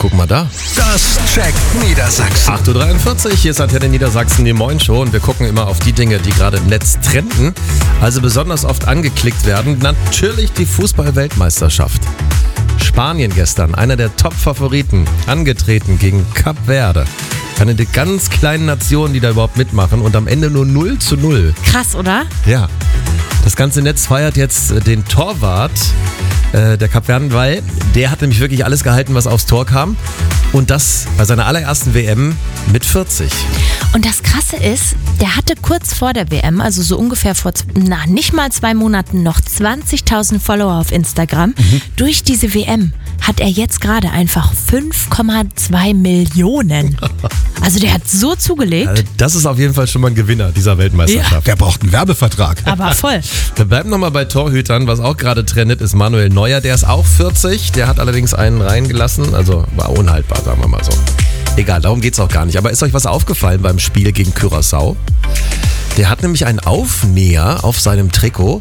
guck mal da. Das checkt Niedersachsen. 8.43 Uhr, hier ist Antenne Niedersachsen, die Moin-Show. Und wir gucken immer auf die Dinge, die gerade im Netz trenden. Also besonders oft angeklickt werden. Natürlich die Fußball-Weltmeisterschaft. Spanien gestern, einer der Top-Favoriten, angetreten gegen Kap Verde. Eine der ganz kleinen Nationen, die da überhaupt mitmachen. Und am Ende nur 0:0. Krass, oder? Ja. Das ganze Netz feiert jetzt den Torwart der Kapverden, weil der hat nämlich wirklich alles gehalten, was aufs Tor kam. Und das bei seiner allerersten WM mit 40. Und das Krasse ist, der hatte kurz vor der WM, also so ungefähr vor nicht mal 2 Monaten, noch 20.000 Follower auf Instagram. Durch diese WM hat er jetzt gerade einfach 5,2 Millionen. Also der hat so zugelegt. Also das ist auf jeden Fall schon mal ein Gewinner dieser Weltmeisterschaft. Der braucht einen Werbevertrag. Aber voll. Wir bleiben nochmal bei Torhütern. Was auch gerade trendet, ist Manuel Neuer. Der ist auch 40. Der hat allerdings einen reingelassen. Also war unhaltbar, sagen wir mal so. Egal, darum geht's auch gar nicht. Aber ist euch was aufgefallen beim Spiel gegen Curaçao? Der hat nämlich einen Aufnäher auf seinem Trikot,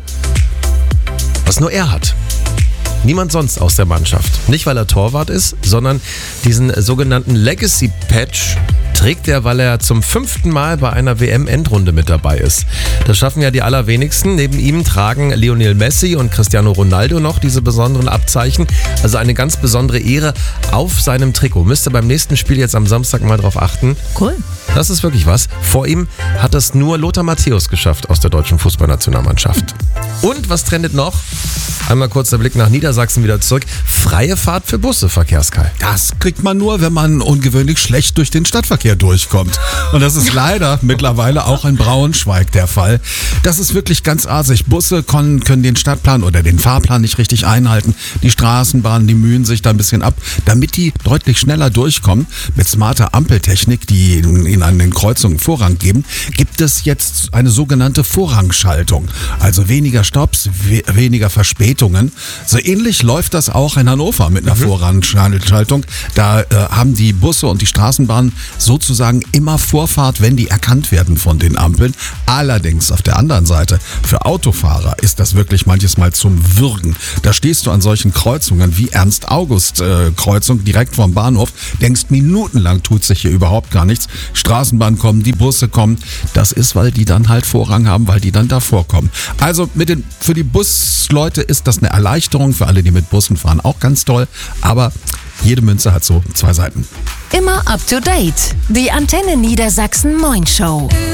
was nur er hat. Niemand sonst aus der Mannschaft. Nicht, weil er Torwart ist, sondern diesen sogenannten Legacy Patch trägt er, weil er zum 5. Mal bei einer WM-Endrunde mit dabei ist. Das schaffen ja die allerwenigsten. Neben ihm tragen Lionel Messi und Cristiano Ronaldo noch diese besonderen Abzeichen. Also eine ganz besondere Ehre auf seinem Trikot. Müsst ihr beim nächsten Spiel jetzt am Samstag mal drauf achten. Cool. Das ist wirklich was. Vor ihm hat es nur Lothar Matthäus geschafft aus der deutschen Fußballnationalmannschaft. Und was trendet noch? Einmal kurz der Blick nach Niedersachsen wieder zurück. Freie Fahrt für Busse, Verkehrskei. Das kriegt man nur, wenn man ungewöhnlich schlecht durch den Stadtverkehr durchkommt. Und das ist leider mittlerweile auch in Braunschweig der Fall. Das ist wirklich ganz arsig. Busse können den Stadtplan oder den Fahrplan nicht richtig einhalten. Die Straßenbahnen, die mühen sich da ein bisschen ab, damit die deutlich schneller durchkommen. Mit smarter Ampeltechnik, die ihnen an den Kreuzungen Vorrang geben, gibt es jetzt eine sogenannte Vorrangschaltung. Also weniger Stopps, weniger Verspätungen. So ähnlich läuft das auch in Hannover mit einer Vorrangschaltung. Da haben die Busse und die Straßenbahnen sozusagen immer Vorfahrt, wenn die erkannt werden von den Ampeln. Allerdings auf der anderen Seite, für Autofahrer ist das wirklich manches Mal zum Würgen. Da stehst du an solchen Kreuzungen wie Ernst-August-Kreuzung direkt vom Bahnhof, denkst minutenlang tut sich hier überhaupt gar nichts. Straßenbahnen kommen, die Busse kommen. Das ist, weil die dann halt Vorrang haben, weil die dann davor kommen. Also für die Busleute ist das eine Erleichterung, für alle, die mit Bussen fahren, auch ganz toll. Aber jede Münze hat so 2 Seiten. Immer up to date. Die Antenne Niedersachsen Moin Show.